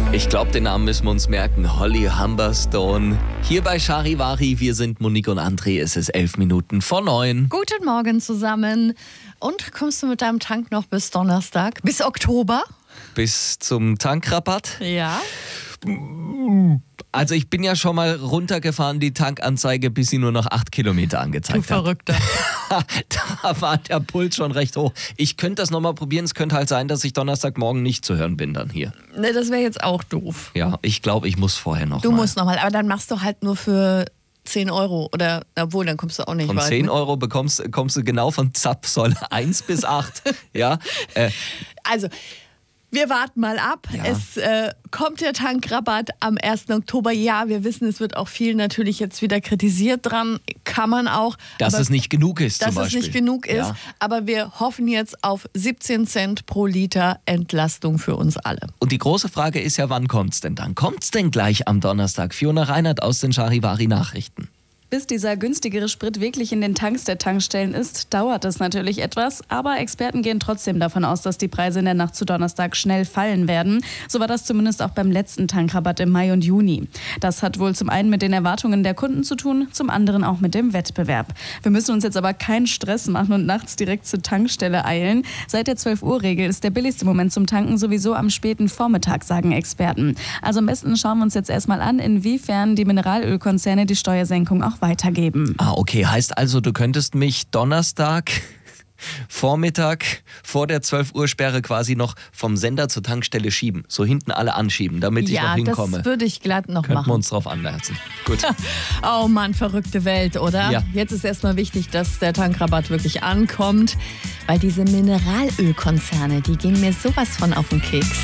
Ich glaube, den Namen müssen wir uns merken. Holly Humberstone. Hier bei Charivari. Wir sind Monique und André. Es ist 11 Minuten vor 9. Guten Morgen zusammen. Und kommst du mit deinem Tank noch bis Donnerstag? Bis Oktober? Bis zum Tankrabatt? Ja. Also ich bin ja schon mal runtergefahren, die Tankanzeige, bis sie nur noch 8 Kilometer angezeigt Du Verrückter. Da war der Puls schon recht hoch. Ich könnte das nochmal probieren. Es könnte halt sein, dass ich Donnerstagmorgen nicht zu hören bin dann hier. Ne, das wäre jetzt auch doof. Ja, ich glaube, ich muss vorher noch Du mal. musst nochmal, aber dann machst du halt nur für 10 Euro. Oder, obwohl, dann kommst du auch nicht Von weit. 10 ne? Euro kommst du genau von Zapfsäule 1 bis 8. Ja, Also, wir warten mal ab. Ja. Es kommt der Tankrabatt am 1. Oktober. Ja, wir wissen, es wird auch viel natürlich jetzt wieder kritisiert dran. Kann man auch. dass aber es nicht genug ist zum dass es Beispiel. nicht genug ist. Ja. Aber wir hoffen jetzt auf 17 Cent pro Liter Entlastung für uns alle. Und die große Frage ist ja, wann kommt's denn dann? Kommt's denn gleich am Donnerstag? Fiona Reinhardt aus den Charivari Nachrichten. Bis dieser günstigere Sprit wirklich in den Tanks der Tankstellen ist, dauert es natürlich etwas. Aber Experten gehen trotzdem davon aus, dass die Preise in der Nacht zu Donnerstag schnell fallen werden. So war das zumindest auch beim letzten Tankrabatt im Mai und Juni. Das hat wohl zum einen mit den Erwartungen der Kunden zu tun, zum anderen auch mit dem Wettbewerb. Wir müssen uns jetzt aber keinen Stress machen und nachts direkt zur Tankstelle eilen. Seit der 12-Uhr-Regel ist der billigste Moment zum Tanken sowieso am späten Vormittag, sagen Experten. Also am besten schauen wir uns jetzt erstmal an, inwiefern die Mineralölkonzerne die Steuersenkung auch weitergeben. Ah, okay. Heißt also, du könntest mich Donnerstag Vormittag vor der 12-Uhr-Sperre quasi noch vom Sender zur Tankstelle schieben. So hinten alle anschieben, damit ich noch Ja, hinkomme. das würde ich glatt noch Könnten wir machen. uns drauf anmerzen. Gut. Oh Mann, verrückte Welt, oder? Ja. Jetzt ist erstmal wichtig, dass der Tankrabatt wirklich ankommt, weil diese Mineralölkonzerne, die gehen mir sowas von auf den Keks.